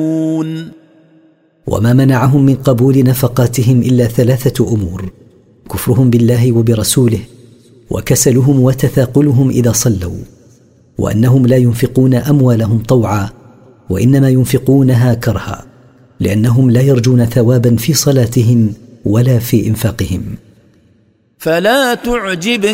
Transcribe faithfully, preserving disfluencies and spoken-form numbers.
وما منعهم من قبول نفقاتهم إلا ثلاثة أمور: كفرهم بالله وبرسوله، وكسلهم وتثاقلهم إذا صلوا، وأنهم لا ينفقون أموالهم طوعا، وإنما ينفقونها كرها، لأنهم لا يرجون ثوابا في صلاتهم ولا في إنفاقهم. فلا تعجبك